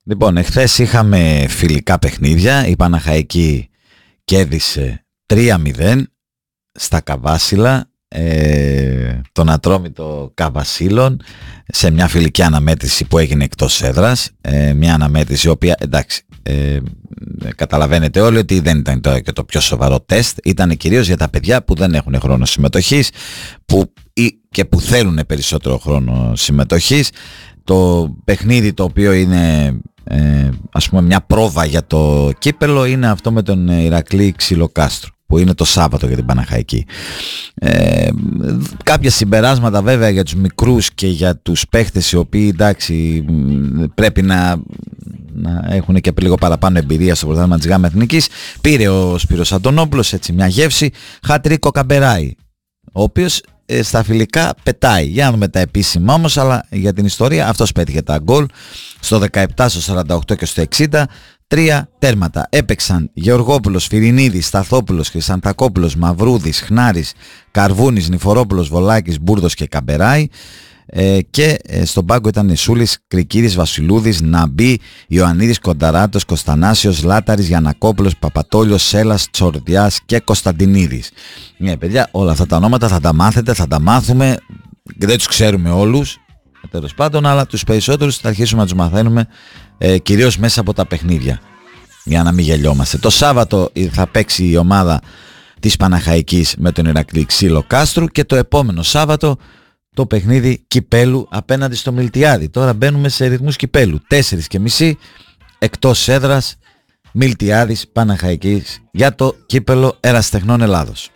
Λοιπόν, εχθές είχαμε φιλικά παιχνίδια. Η Παναχαϊκή κέρδισε 3-0 στα Καβάσιλα, τον Ατρόμητο Καβασίλων, σε μια φιλική αναμέτρηση που έγινε εκτός έδρας. Μια αναμέτρηση η οποία, εντάξει, καταλαβαίνετε όλοι ότι δεν ήταν και το πιο σοβαρό τεστ. Ήταν κυρίως για τα παιδιά που δεν έχουν χρόνο συμμετοχής και που θέλουν περισσότερο χρόνο συμμετοχής. Το παιχνίδι το οποίο είναι ας πούμε μια πρόβα για το κύπελο είναι αυτό με τον Ηρακλή Ξυλοκάστρου, που είναι το Σάββατο για την Παναχαϊκή. Κάποια συμπεράσματα βέβαια για τους μικρούς και για τους παίχτες, οι οποίοι, εντάξει, πρέπει να έχουν και λίγο παραπάνω εμπειρία στο πρωτάθλημα της ΓΑΜΑ Εθνικής. Πήρε ο Σπύρος Αντωνόπουλος έτσι μια γεύση. Χατρίκο Καμπεράι, ο οποίος στα φιλικά πετάει. Για να δούμε τα επίσημα όμως, αλλά για την ιστορία αυτός πέτυχε τα γκολ στο 17, στο 48 και στο 60. 3 τέρματα έπαιξαν Γεωργόπουλος, Φιρινίδης, Σταθόπουλος, Χρυσαντακόπουλος, Μαυρούδης, Χνάρης, Καρβούνης, Νηφορόπουλος, Βολάκης, Μπούρδος και Καμπεράι. Και στον πάγκο ήταν Σούλης, Κρικίδης, Βασιλούδης, Ναμπή, Ιωαννίδης, Κονταράτος, Κωνστανάσιος, Λάταρης, Γιαννακόπουλος, Παπατόλιος, Σέλας, Τσορδιάς και Κωνσταντινίδης. Ναι, παιδιά, όλα αυτά τα ονόματα θα τα μάθετε, θα τα μάθουμε. Δεν τους ξέρουμε όλους, τέλος πάντων, αλλά τους περισσότερους θα αρχίσουμε να τους μαθαίνουμε, κυρίως μέσα από τα παιχνίδια, για να μην γελιόμαστε. Το Σάββατο θα παίξει η ομάδα της Παναχαϊκής με τον Ηρακλή Ξυλοκάστρου και το επόμενο Σάββατο το παιχνίδι κυπέλου απέναντι στο Μιλτιάδη. Τώρα μπαίνουμε σε ρυθμούς κυπέλου. 4:30 εκτός έδρας, Μιλτιάδης Παναχαϊκής, για το κύπελο Ερασιτεχνών Ελλάδος.